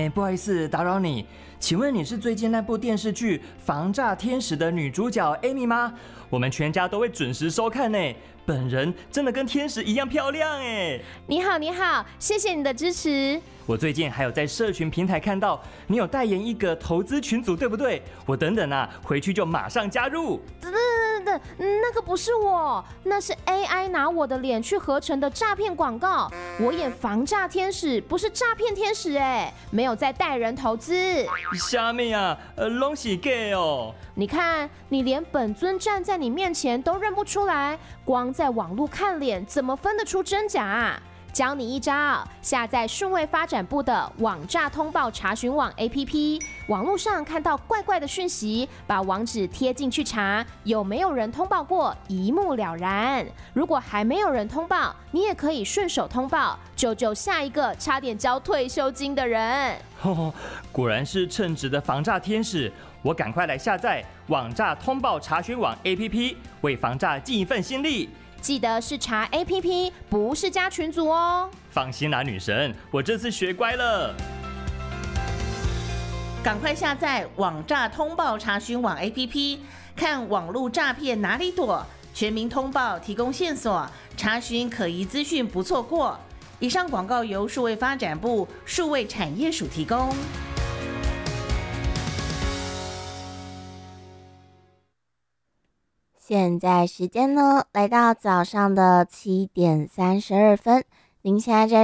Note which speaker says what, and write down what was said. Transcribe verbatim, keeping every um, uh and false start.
Speaker 1: 哎，不好意思打扰你，请问你是最近那部电视剧《防诈天使》的女主角 Amy 吗？我们全家都会准时收看呢，本人真的跟天使一样漂亮哎！
Speaker 2: 你好，你好，谢谢你的支持。
Speaker 1: 我最近还有在社群平台看到你有代言一个投资群组，对不对？我等等啊，回去就马上加入。
Speaker 2: 等等等等，那个不是我，那是 A I 拿我的脸去合成的诈骗广告。我演防诈天使，不是诈骗天使哎，没有在带人投资。
Speaker 1: 虾米啊，呃，拢是假哦。
Speaker 2: 你看，你连本尊站在你面前都认不出来，光在网络看脸，怎么分得出真假啊？教你一招，下载数位发展部的网诈通报查询网 A P P， 网络上看到怪怪的讯息，把网址贴进去查，有没有人通报过，一目了然。如果还没有人通报，你也可以顺手通报，救救下一个差点交退休金的人。
Speaker 1: 哦，果然是称职的防诈天使，我赶快来下载网诈通报查询网 A P P， 为防诈尽一份心力。
Speaker 2: 记得是查 A P P， 不是加群组哦。
Speaker 1: 放心啦，女神，我这次学乖了。
Speaker 3: 赶快下载网诈通报查询网 A P P， 看网络诈骗哪里躲，全民通报提供线索，查询可疑资讯不错过。以上广告由数位发展部数位产业署提供。
Speaker 4: 现在时间呢，来到早上的七点三十二分。您现在在